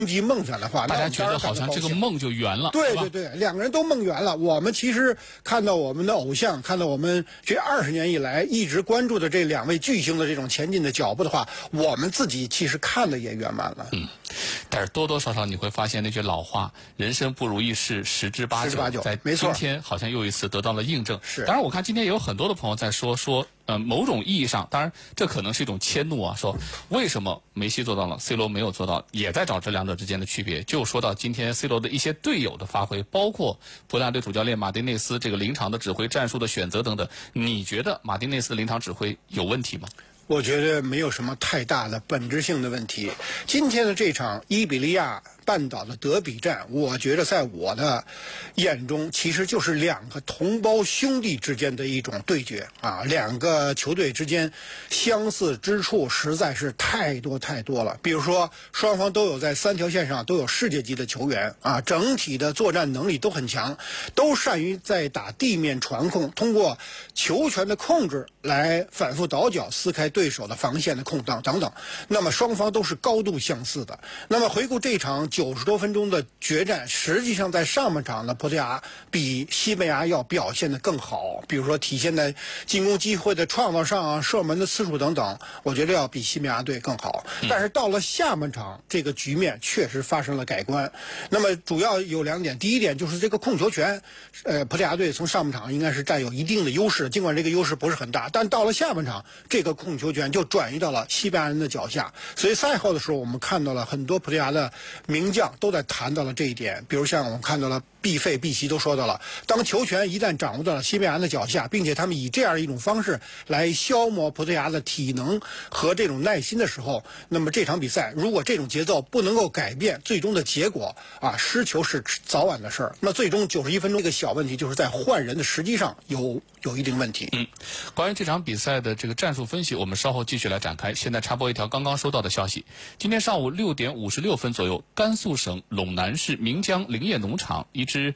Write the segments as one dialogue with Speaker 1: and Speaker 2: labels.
Speaker 1: 击梦想的话，
Speaker 2: 大家觉得好像这个梦就圆了。
Speaker 1: 对对对，两个人都梦圆了。我们其实看到我们的偶像，看到我们这20年以来一直关注的这2位巨星的这种前进的脚步的话，我们自己其实看的也圆满了。
Speaker 2: 但是多多少少你会发现那句老话，人生不如意事十之八九，在今天好像又一次得到了印证。
Speaker 1: 是，
Speaker 2: 当然我看今天也有很多的朋友在说，某种意义上，当然这可能是一种迁怒啊，说为什么梅西做到了 ，C 罗没有做到，也在找这两者之间的区别。就说到今天 C 罗的一些队友的发挥，包括葡萄牙队主教练马丁内斯这个临场的指挥、战术的选择等等，你觉得马丁内斯的临场指挥有问题吗？
Speaker 1: 我觉得没有什么太大的本质性的问题。今天的这场伊比利亚半岛的德比战，我觉得在我的眼中，其实就是2个同胞兄弟之间的一种对决啊！2个球队之间相似之处实在是太多太多了。比如说，双方都有在3条线上都有世界级的球员啊，整体的作战能力都很强，都善于在打地面传控，通过球权的控制来反复倒脚撕开对手的防线的空档等等。那么双方都是高度相似的。那么回顾这场90多分钟的决战，实际上在上半场的葡萄牙比西班牙要表现得更好，比如说体现在进攻机会的创造上啊，射门的次数等等，我觉得要比西班牙队更好。但是到了下半场，这个局面确实发生了改观。那么主要有2点，第一点就是这个控球权，葡萄牙队从上半场应该是占有一定的优势，尽管这个优势不是很大，但到了下半场，这个控球权就转移到了西班牙人的脚下。所以赛后的时候，我们看到了很多葡萄牙的名将都在谈到了这一点，比如像我们看到了毕费、毕席都说到了，当球权一旦掌握到了西班牙的脚下，并且他们以这样一种方式来消磨葡萄牙的体能和这种耐心的时候，那么这场比赛如果这种节奏不能够改变，最终的结果啊，失球是早晚的事儿。那最终91分钟这个小问题就是在换人的时机上有一定问题。
Speaker 2: 关于这场比赛的这个战术分析，我们稍后继续来展开。现在插播一条刚刚收到的消息：今天上午6点56分左右，甘肃省陇南市岷江林业农场一支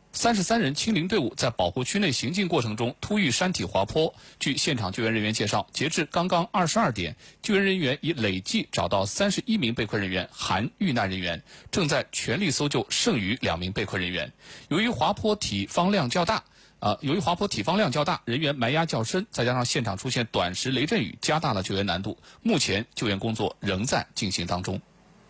Speaker 2: 33人清零队伍在保护区内行进过程中突遇山体滑坡。据现场救援人员介绍，截至刚刚22点，救援人员已累计找到31名被困人员，含遇难人员，正在全力搜救剩余2名被困人员。由于滑坡体方量较大，人员埋压较深，再加上现场出现短时雷阵雨，加大了救援难度。目前救援工作仍在进行当中。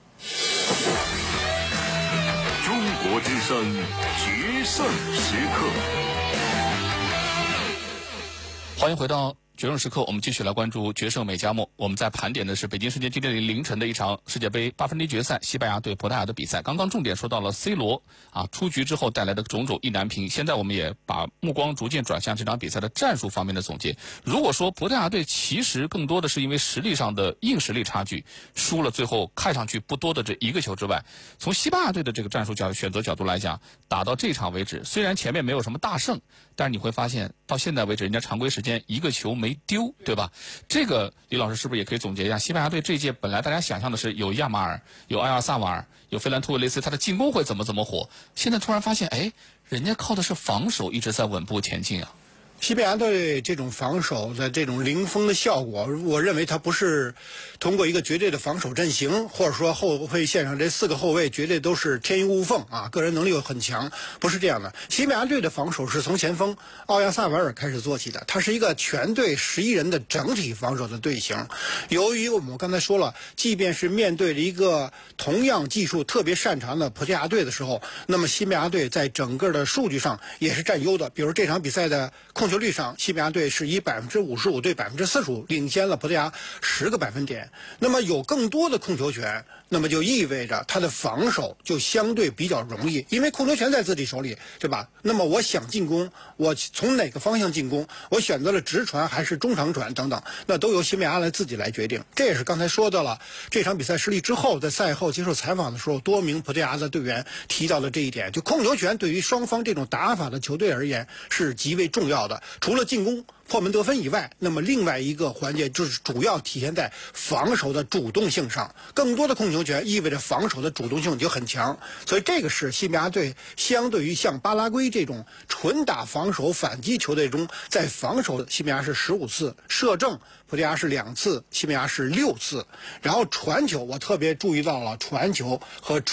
Speaker 3: 中国之声决胜时刻，
Speaker 2: 欢迎回到决胜时刻，我们继续来关注决胜美加墨。我们在盘点的是北京时间今天凌晨的一场世界杯8分之一决赛，西班牙对葡萄牙的比赛。刚刚重点说到了 C 罗出局之后带来的种种意难平。现在我们也把目光逐渐转向这场比赛的战术方面的总结。如果说葡萄牙队其实更多的是因为实力上的硬实力差距输了最后看上去不多的这1个球之外，从西班牙队的这个战术选择角度来讲，打到这场为止，虽然前面没有什么大胜，但是你会发现到现在为止人家常规时间1个球没丢，对吧？这个李老师是不是也可以总结一下，西班牙队这一届本来大家想象的是有亚马尔、有埃尔萨瓦尔、有费兰托维雷斯，他的进攻会怎么火，现在突然发现人家靠的是防守一直在稳步前进啊。
Speaker 1: 西班牙队这种防守的这种零封的效果，我认为它不是通过一个绝对的防守阵型，或者说后卫线上这4个后卫绝对都是天衣无缝啊，个人能力又很强，不是这样的。西班牙队的防守是从前锋奥亚萨瓦尔开始做起的，它是一个全队11人的整体防守的队形。由于我们刚才说了，即便是面对了一个同样技术特别擅长的葡萄牙队的时候，那么西班牙队在整个的数据上也是占优的。比如这场比赛的控球率上，西班牙队是以55%对45%领先了葡萄牙10个百分点。那么有更多的控球权，那么就意味着他的防守就相对比较容易，因为控球权在自己手里，对吧？那么我想进攻，我从哪个方向进攻，我选择了直传还是中长传等等，那都由西班牙自己来决定。这也是刚才说到了这场比赛失利之后，在赛后接受采访的时候，多名葡萄牙的队员提到了这一点，就控球权对于双方这种打法的球队而言是极为重要的。除了进攻， 破门得分以外，那么另外一个环节就是主要体现在防守的主动性上。更多的控球权意味着防守的主动性就很强，所以这个是西班牙队相对于像巴拉圭这种纯打防守反击球队中，在防守西班牙是15次，射正葡萄牙是2次，西班牙是6次。然后传球，我特别注意到了传球和